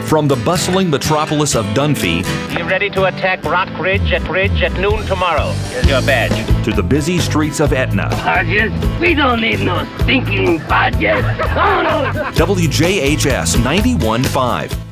From the bustling metropolis of Dunphy Be ready to attack Rock Ridge at noon tomorrow. Here's your badge. to the busy streets of Etna, Podges? We don't need no stinking podges. Oh, no. WJHS 91.5.